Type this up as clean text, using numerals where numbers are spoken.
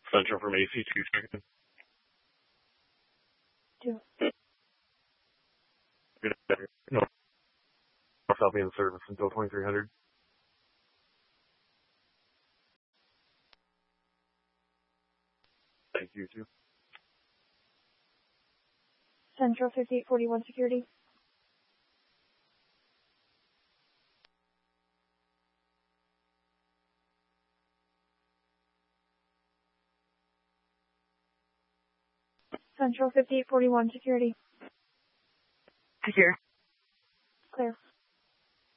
Central from AC2 checking. 2. Good afternoon. No, I'll be in service until 2300. Thank you, too. Central 5841 security. Central 5841 security. Secure. Clear.